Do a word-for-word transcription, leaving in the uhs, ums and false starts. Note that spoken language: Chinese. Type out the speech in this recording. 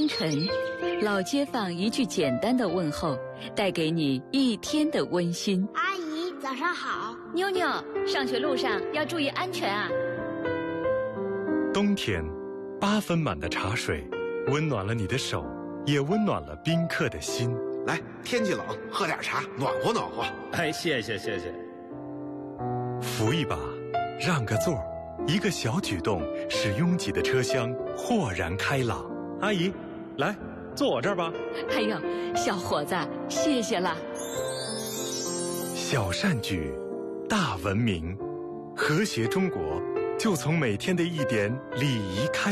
清晨，老街坊一句简单的问候，带给你一天的温馨。 阿姨，早上好。 妞妞，上学路上要注意安全啊。 冬天，八分满的茶水，温暖了你的手，也温暖了宾客的心。 来，天气冷，喝点茶，暖和暖和。 哎，谢谢谢谢。 扶一把，让个座，一个小举动，使拥挤的车厢豁然开朗。阿姨，来，坐我这儿吧。 哎呦，小伙子，谢谢了。 小善举，大文明，和谐中国，就从每天的一点礼仪开始。